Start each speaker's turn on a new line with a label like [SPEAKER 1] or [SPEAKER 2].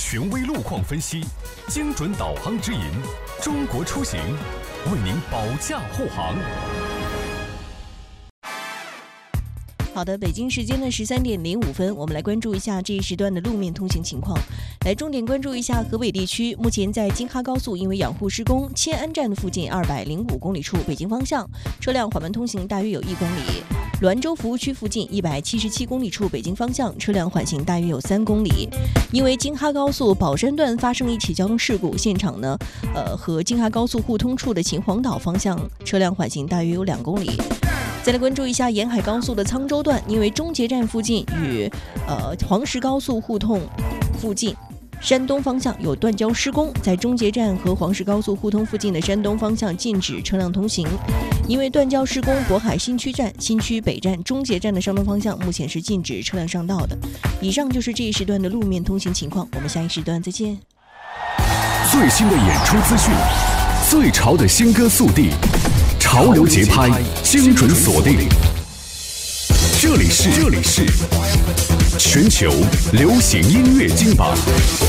[SPEAKER 1] 权威路况分析，精准导航指引，中国出行为您保驾护航。
[SPEAKER 2] 好的，北京时间的13:05，我们来关注一下这一时段的路面通行情况。来重点关注一下河北地区，目前在京哈高速因为养护施工，迁安站附近205公里处北京方向车辆缓慢通行大约有1公里。滦州服务区附近177公里处北京方向车辆缓行大约有3公里。因为京哈高速宝山段发生了一起交通事故，现场呢，和京哈高速互通处的秦皇岛方向车辆缓行大约有2公里。再来关注一下沿海高速的沧州段，因为中捷站附近与黄石高速互通附近山东方向有断交施工，在中捷站和黄石高速互通附近的山东方向禁止车辆通行。因为断交施工，渤海新区站、新区北站、中捷站的上东方向目前是禁止车辆上道的。以上就是这一时段的路面通行情况，我们下一时段再见。
[SPEAKER 1] 最新的演出资讯，最潮的新歌速递，潮流节拍，精准锁定。这里是全球流行音乐金榜。